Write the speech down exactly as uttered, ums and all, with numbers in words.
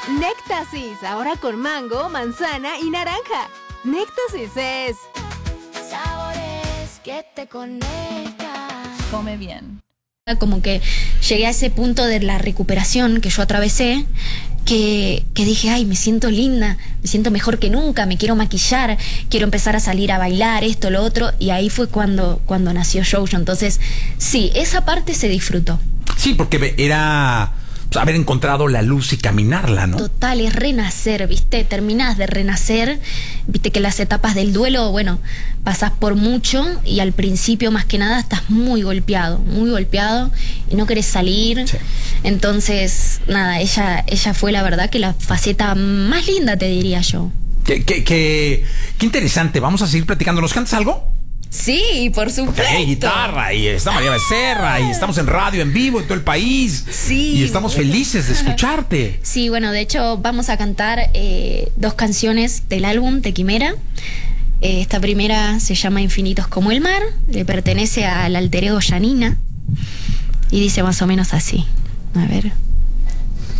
Néctasis, ahora con mango, manzana y naranja. Néctasis es... sabores que te conectan. Come bien. Como que llegué a ese punto de la recuperación que yo atravesé, que, que dije, ay, me siento linda, me siento mejor que nunca, me quiero maquillar, quiero empezar a salir a bailar, esto, lo otro, y ahí fue cuando, cuando nació Jojo. Entonces, sí, esa parte se disfrutó. Sí, porque era... pues, haber encontrado la luz y caminarla, ¿no? Total, es renacer, ¿viste? Terminás de renacer, viste que las etapas del duelo, bueno, pasás por mucho y al principio más que nada estás muy golpeado, muy golpeado y no querés salir. Sí. Entonces, nada, ella, ella fue la verdad que la faceta más linda, te diría yo. Qué, qué, qué, qué interesante. Vamos a seguir platicando. ¿Nos cantas algo? Sí, por supuesto. Porque hay guitarra y está María Becerra y estamos en radio en vivo en todo el país. Sí. Y estamos felices de escucharte. Sí, bueno, de hecho vamos a cantar eh, dos canciones del álbum de Quimera. Eh, esta primera se llama Infinitos como el mar, le pertenece al alter ego Yanina y dice más o menos así. A ver...